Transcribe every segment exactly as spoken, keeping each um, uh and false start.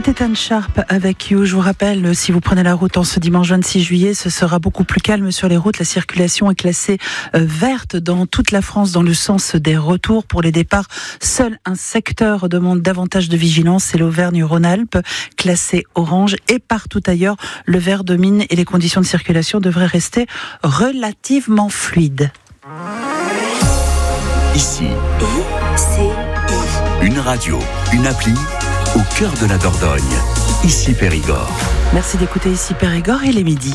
C'était Anne Sharp avec You. Je vous rappelle, si vous prenez la route en ce dimanche vingt-six juillet, ce sera beaucoup plus calme sur les routes. La circulation est classée euh, verte dans toute la France dans le sens des retours. Pour les départs, seul un secteur demande davantage de vigilance, c'est l'Auvergne-Rhône-Alpes, classé orange. Et partout ailleurs, le vert domine et les conditions de circulation devraient rester relativement fluides. Ici, I C I. une radio, une appli au cœur de la Dordogne. Ici Périgord. Merci d'écouter Ici Périgord, il est midi.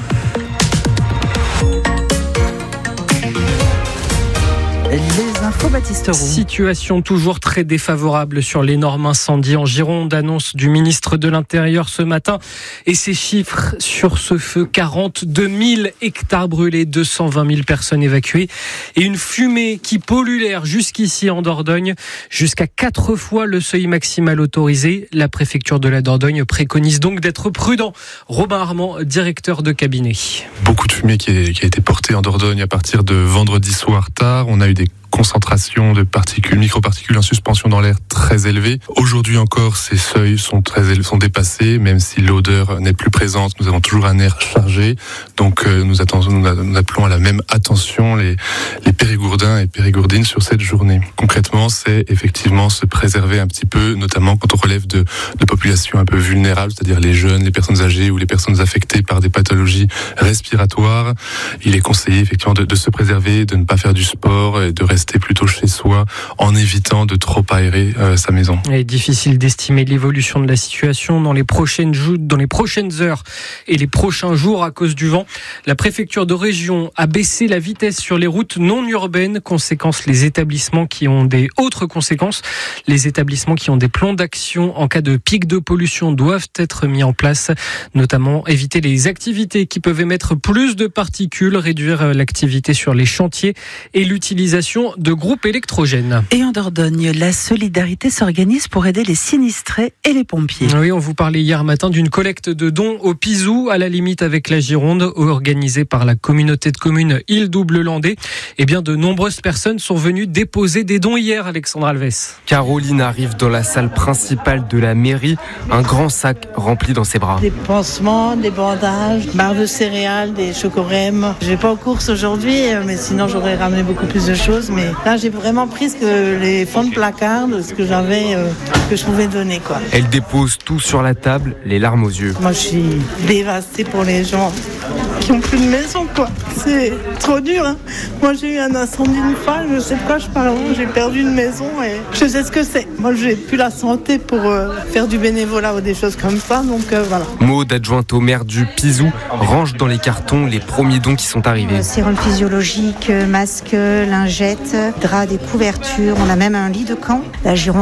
Les infos, Baptiste Roux. Situation toujours très défavorable sur l'énorme incendie en Gironde, annonce du ministre de l'Intérieur ce matin. Et ces chiffres sur ce feu, quarante-deux mille hectares brûlés, deux cent vingt mille personnes évacuées et une fumée qui pollue l'air jusqu'ici en Dordogne, jusqu'à quatre fois le seuil maximal autorisé. La préfecture de la Dordogne préconise donc d'être prudent. Robin Armand, directeur de cabinet. Beaucoup de fumée qui, est, qui a été portée en Dordogne à partir de vendredi soir tard. On a eu des concentrations de particules, microparticules en suspension dans l'air très élevées. Aujourd'hui encore, ces seuils sont très élevés, sont dépassés, même si l'odeur n'est plus présente. Nous avons toujours un air chargé, donc euh, nous, attendons, nous appelons à la même attention les, les périgourdins et périgourdines sur cette journée. Concrètement, c'est effectivement se préserver un petit peu, notamment quand on relève de, de populations un peu vulnérables, c'est-à-dire les jeunes, les personnes âgées ou les personnes affectées par des pathologies respiratoires. Il est conseillé effectivement de, de se préserver, de ne pas faire du sport et de rester plutôt chez soi en évitant de trop aérer euh, sa maison. Il est difficile d'estimer l'évolution de la situation dans les prochaines jou- dans les prochaines heures et les prochains jours à cause du vent. La préfecture de région a baissé la vitesse sur les routes non urbaines. Conséquence, les établissements qui ont des autres conséquences. Les établissements qui ont des plans d'action en cas de pic de pollution doivent être mis en place, notamment éviter les activités qui peuvent émettre plus de particules, réduire l'activité sur les chantiers et l'utilisation de groupes électrogènes. Et en Dordogne, la solidarité s'organise pour aider les sinistrés et les pompiers. Oui, on vous parlait hier matin d'une collecte de dons au Pizou, à la limite avec la Gironde, organisée par la communauté de communes Île-Double-Landais. Eh bien, de nombreuses personnes sont venues déposer des dons hier, Alexandre Alves. Caroline arrive dans la salle principale de la mairie, un grand sac rempli dans ses bras. Des pansements, des bandages, barres de céréales, des chocorèmes. Je vais pas aux courses aujourd'hui, mais sinon j'aurais ramené beaucoup plus de choses. Mais là, j'ai vraiment pris ce que les fonds de placard, ce que j'avais, euh, que je pouvais donner, quoi. Elle dépose tout sur la table, les larmes aux yeux. Moi, je suis dévastée pour les gens qui ont plus de maison, quoi. C'est trop dur, hein. Moi, j'ai eu un incendie une fois, je sais de quoi je parle. J'ai perdu une maison et je sais ce que c'est. Moi, j'ai plus la santé pour euh, faire du bénévolat ou des choses comme ça, donc euh, voilà. Maud, adjointe au maire du Pizou, range dans les cartons les premiers dons qui sont arrivés. Sérum physiologique, masque, lingette, drap, des couvertures. On a même un lit de camp. La Gironde